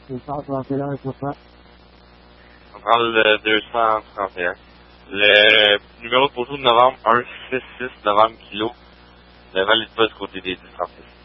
Le 131 est quoi? On prend le 231. Le numéro de photo de novembre 166 novembre kilo. Le valet de poste côté des 1036.